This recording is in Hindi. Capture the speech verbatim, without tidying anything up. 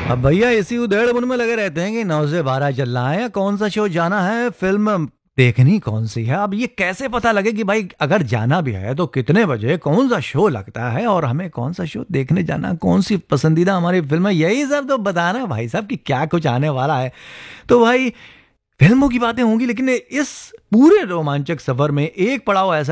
अब भैया इसी उधेड़ बुन में लगे रहते हैं कि नौ से बारह चलना है या कौन सा शो जाना है, फिल्म देखनी कौन सी है। अब ये कैसे पता लगे कि भाई अगर जाना भी है तो कितने बजे कौन सा शो लगता है और हमें कौन सा शो देखने जाना, कौन सी पसंदीदा हमारी फिल्म है, यही सब तो बताना भाई साहब कि क्या कुछ आने वाला है। तो भाई फिल्मों की बातें होंगी, लेकिन इस पूरे रोमांचक सफर में एक पड़ाव ऐसा